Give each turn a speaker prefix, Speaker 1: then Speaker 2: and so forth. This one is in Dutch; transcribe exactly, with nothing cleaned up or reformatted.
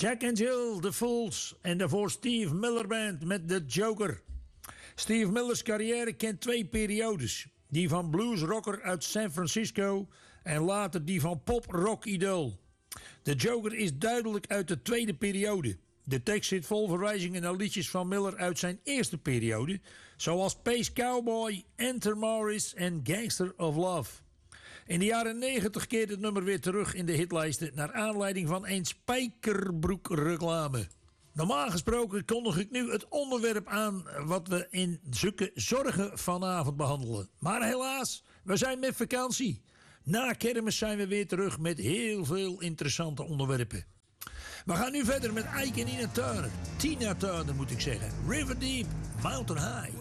Speaker 1: Jack and Jill, The Fools. En daarvoor Steve Miller Band met The Joker. Steve Miller's carrière kent twee periodes. Die van bluesrocker uit San Francisco en later die van pop-rock-idool. The Joker is duidelijk uit de tweede periode. De tekst zit vol verwijzingen naar liedjes van Miller uit zijn eerste periode, zoals Space Cowboy, Enter Morris en Gangster of Love. In de jaren negentig keert het nummer weer terug in de hitlijsten naar aanleiding van een spijkerbroekreclame. Normaal gesproken kondig ik nu het onderwerp aan wat we in zulke zorgen vanavond behandelen. Maar helaas, we zijn met vakantie. Na kermis zijn we weer terug met heel veel interessante onderwerpen. We gaan nu verder met Ike en Tina Turner. Tina Turner moet ik zeggen. River Deep, Mountain High.